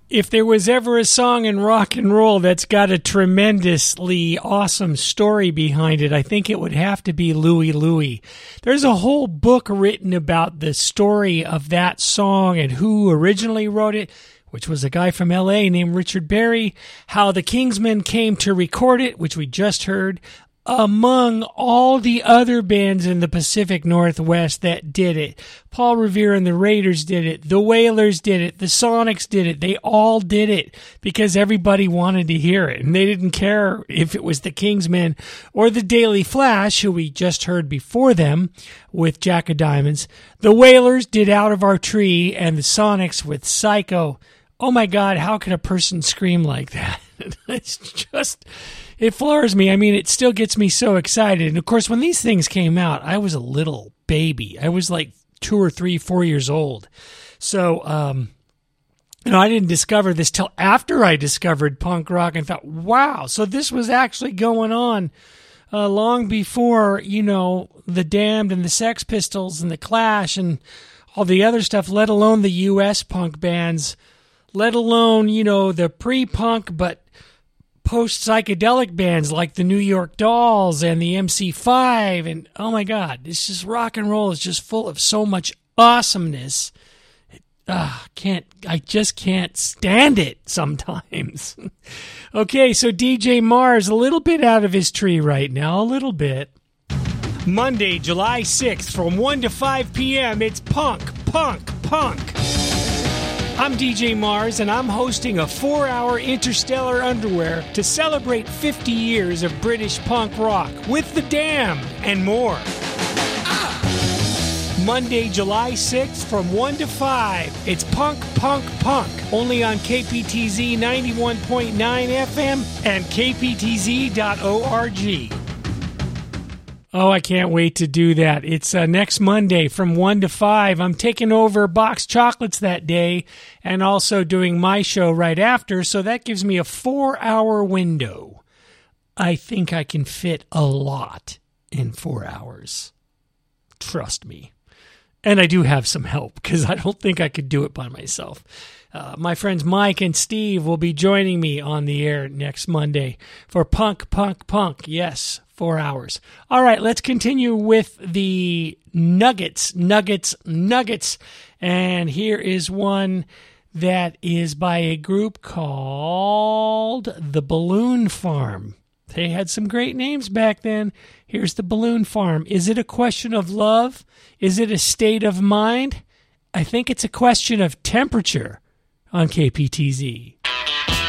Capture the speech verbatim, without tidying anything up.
If there was ever a song in rock and roll that's got a tremendously awesome story behind it, I think it would have to be Louie Louie. There's a whole book written about the story of that song and who originally wrote it, which was a guy from L A named Richard Berry, how the Kingsmen came to record it, which we just heard, among all the other bands in the Pacific Northwest that did it. Paul Revere and the Raiders did it. The Wailers did it. The Sonics did it. They all did it because everybody wanted to hear it. And they didn't care if it was the Kingsmen or the Daily Flash, who we just heard before them with Jack of Diamonds. The Wailers did Out of Our Tree, and the Sonics with Psycho. Oh my God, how can a person scream like that? It's just... It floors me. I mean, it still gets me so excited. And, of course, when these things came out, I was a little baby. I was like two or three, four years old. So, um, you know, I didn't discover this till after I discovered punk rock and thought, wow, so this was actually going on uh, long before, you know, the Damned and the Sex Pistols and the Clash and all the other stuff, let alone the U S punk bands, let alone, you know, the pre-punk but post-psychedelic bands like the New York Dolls and the M C five. And, oh, my God, it's just rock and roll is just full of so much awesomeness. It, uh, can't, I just can't stand it sometimes. Okay, so D J Mars, a little bit out of his tree right now, a little bit. Monday, July sixth, from one to five p.m., it's Punk, Punk, Punk. I'm D J Mars, and I'm hosting a four-hour Interstellar Underwear to celebrate fifty years of British punk rock with The Damned and more. Ah. Monday, July sixth, from one to five, it's Punk, Punk, Punk, only on K P T Z ninety-one point nine F M and K P T Z dot org. Oh, I can't wait to do that. It's uh, next Monday from one to five. I'm taking over Box Chocolates that day and also doing my show right after, so that gives me a four-hour window. I think I can fit a lot in four hours. Trust me. And I do have some help because I don't think I could do it by myself. Uh, my friends Mike and Steve will be joining me on the air next Monday for Punk, Punk, Punk. Yes, four hours. All right, let's continue with the Nuggets, Nuggets, Nuggets. And here is one that is by a group called The Balloon Farm. They had some great names back then. Here's The Balloon Farm. Is it a question of love? Is it a state of mind? I think it's a question of temperature on K P T Z.